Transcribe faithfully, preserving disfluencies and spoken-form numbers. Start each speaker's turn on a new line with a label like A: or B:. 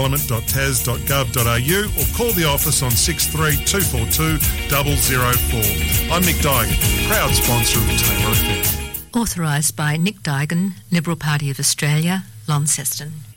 A: parliament dot tas dot gov dot a u or call the office on six three two four two zero zero four. I'm Nick Dygan, proud sponsor of Taylor F M.
B: Authorised by Nick Dygan, Liberal Party of Australia, Launceston.